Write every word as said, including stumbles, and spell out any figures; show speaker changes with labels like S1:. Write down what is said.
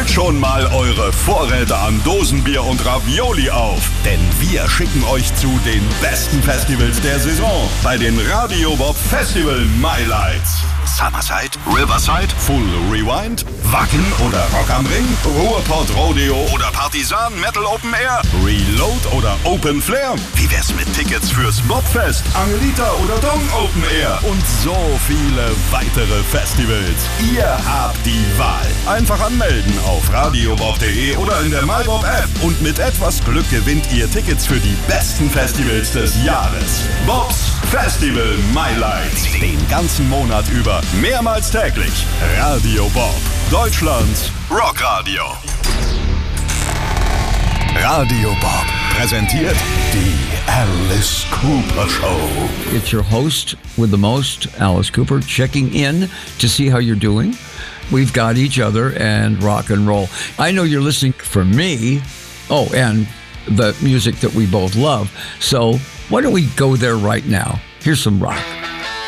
S1: schon mal eure Vorräte an Dosenbier und Ravioli auf, denn wir schicken euch zu den besten Festivals der Saison bei den Radio Bob Festival Highlights. Summerside, Riverside, Full Rewind, Wacken oder Rock am Ring, Ruhrpott Rodeo oder Partisan Metal Open Air, Reload oder Open Flair. Wie wär's mit Tickets fürs Bobfest, Angelita oder Dong Open Air und so viele weitere Festivals. Ihr habt die Wahl. Einfach anmelden auf radiobob punkt de oder in der MyBob App und mit etwas Glück gewinnt ihr Tickets für die besten Festivals des Jahres. Bobs Festival Highlights. Den ganzen Monat über, mehrmals täglich. Radio Bob, Deutschlands Rockradio. Radio Bob präsentiert die Alice Cooper Show.
S2: It's your host with the most, Alice Cooper, checking in to see how you're doing. We've got each other and rock and roll. I know you're listening for me. Oh, and the music that we both love. So why don't we go there right now? Here's some rock.